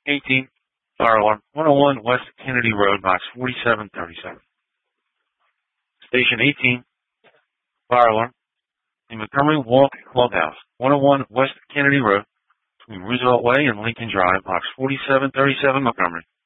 18, fire alarm. 101 West Kennedy Road, box 4737. Station 18, fire alarm. In Montgomery Walk Clubhouse, 101 West Kennedy Road, between Roosevelt Way and Lincoln Drive, box 4737, Montgomery.